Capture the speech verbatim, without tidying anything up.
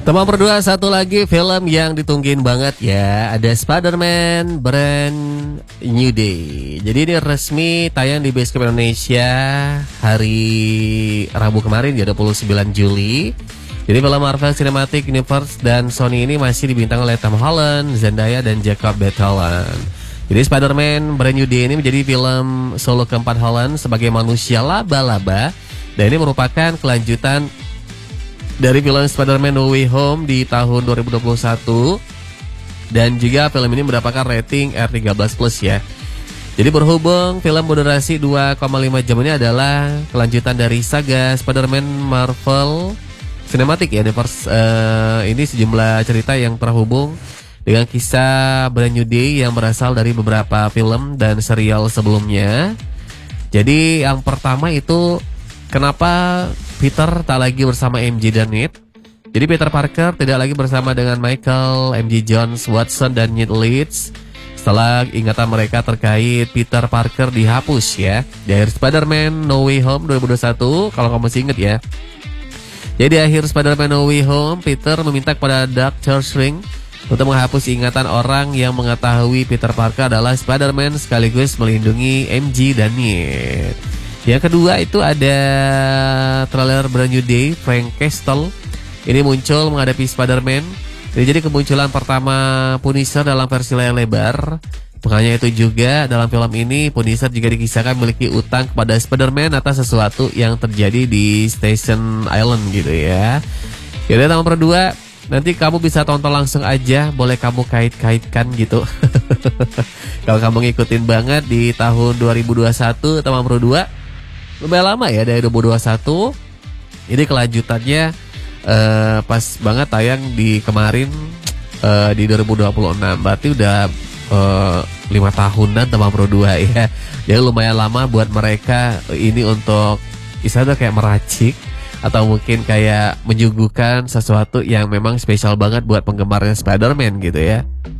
Teman berdua, satu lagi film yang ditungguin banget ya. Ada Spider-Man Brand New Day. Jadi ini resmi tayang di bioskop Indonesia hari Rabu kemarin ya, dua puluh sembilan Juli. Jadi film Marvel Cinematic Universe dan Sony ini masih dibintang oleh Tom Holland, Zendaya, dan Jacob Batalon. Jadi Spider-Man Brand New Day ini menjadi film solo keempat Holland sebagai manusia laba-laba. Dan ini merupakan kelanjutan dari film Spider-Man No Way Home di tahun dua ribu dua puluh satu. Dan juga film ini mendapatkan rating R tiga belas plus ya. Jadi berhubung film berdurasi dua koma lima jam ini adalah kelanjutan dari saga Spider-Man Marvel Cinematic Universe. uh, Ini sejumlah cerita yang terhubung dengan kisah Brand New Day yang berasal dari beberapa film dan serial sebelumnya. Jadi yang pertama itu, kenapa Peter tak lagi bersama M J dan Ned? Jadi Peter Parker tidak lagi bersama dengan Michael, M J Jones, Watson, dan Ned Leeds setelah ingatan mereka terkait Peter Parker dihapus ya di akhir Spider-Man No Way Home dua ribu dua puluh satu, kalau kamu masih ingat ya. Jadi di akhir Spider-Man No Way Home, Peter meminta kepada Doctor Strange untuk menghapus ingatan orang yang mengetahui Peter Parker adalah Spider-Man sekaligus melindungi M J dan Ned. Yang kedua itu ada trailer Brand New Day. Frank Castle ini muncul menghadapi Spider-Man. Ini jadi kemunculan pertama Punisher dalam versi layar lebar. Makanya itu juga dalam film ini Punisher juga dikisahkan memiliki utang kepada Spider-Man atas sesuatu yang terjadi di Station Island gitu ya. Jadi tahun berdua, nanti kamu bisa tonton langsung aja, boleh kamu kait-kaitkan gitu. Kalau kamu ngikutin banget di tahun dua ribu dua puluh satu, teman berdua, lumayan lama ya dari dua ribu dua puluh satu. Ini kelanjutannya uh, pas banget tayang di kemarin uh, di dua ribu dua puluh enam. Berarti udah uh, lima tahunan teman berdua ya. Jadi lumayan lama buat mereka ini untuk istilahnya kayak meracik atau mungkin kayak menyuguhkan sesuatu yang memang spesial banget buat penggemarnya Spider-Man gitu ya.